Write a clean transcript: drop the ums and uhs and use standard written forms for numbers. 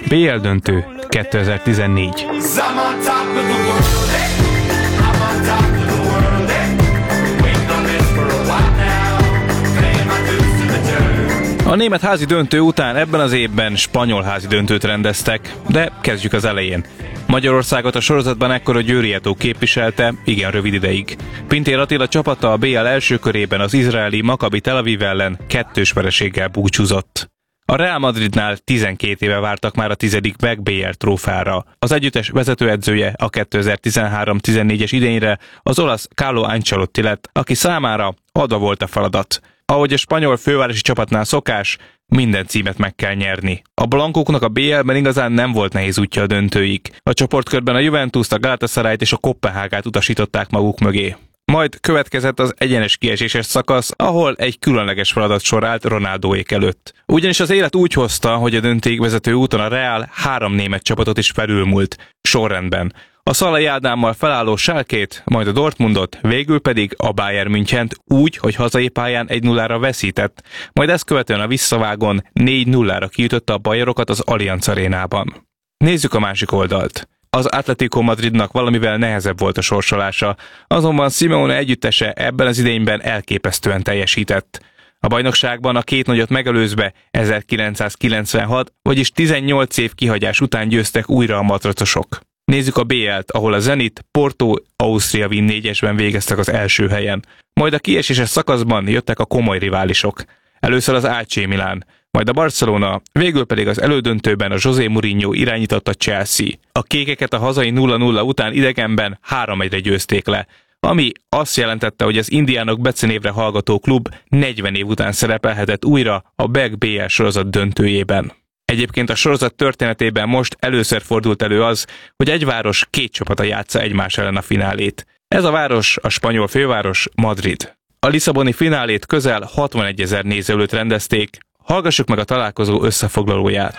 BL döntő 2014. A német házi döntő után ebben az évben spanyol házi döntőt rendeztek, de kezdjük az elején. Magyarországot a sorozatban ekkor a Győri Eto képviselte, igen rövid ideig. Pintér Attila csapata a BL első körében az izraeli Maccabi Tel Aviv ellen 2-2 vereséggel búcsúzott. A Real Madridnál 12 éve vártak már a 10. Back BL trófára. Az együttes vezetőedzője a 2013-14-es idényre az olasz Carlo Ancelotti lett, aki számára adva volt a feladat. Ahogy a spanyol fővárosi csapatnál szokás, minden címet meg kell nyerni. A blankóknak a BL-ben igazán nem volt nehéz útja a döntőig. A csoportkörben a Juventust, a Galatasarayt és a Koppenhágát utasították maguk mögé. Majd következett az egyenes kieséses szakasz, ahol egy különleges feladat sor állt Ronaldóék előtt. Ugyanis az élet úgy hozta, hogy a döntőig vezető úton a Real 3 német csapatot is felülmúlt, sorrendben. A Szalai Ádámmal felálló Schalkét, majd a Dortmundot, végül pedig a Bayern Münchent úgy, hogy hazai pályán 1-0-ra veszített, majd ezt követően a visszavágon 4-0-ra kiütötte a bajerokat az Allianz arénában. Nézzük a másik oldalt. Az Atlético Madridnak valamivel nehezebb volt a sorsolása, azonban Simeone együttese ebben az idényben elképesztően teljesített. A bajnokságban a két nagyot megelőzve 1996, vagyis 18 év kihagyás után győztek újra a matracosok. Nézzük a BL-t, ahol a Zenit, Porto, Ausztria Wien 4-esben végeztek az első helyen. Majd a kieséses szakaszban jöttek a komoly riválisok. Először az AC Milan, majd a Barcelona, végül pedig az elődöntőben a José Mourinho irányította Chelsea. A kékeket a hazai 0-0 után idegenben 3-1-re győzték le, ami azt jelentette, hogy az indiánok becenévre hallgató klub 40 év után szerepelhetett újra a Back BL sorozat döntőjében. Egyébként a sorozat történetében most először fordult elő az, hogy egy város 2 csapata játsza egymás ellen a finálét. Ez a város a spanyol főváros Madrid. A lisszaboni finálét közel 61 000 néző előtt rendezték. Hallgassuk meg a találkozó összefoglalóját.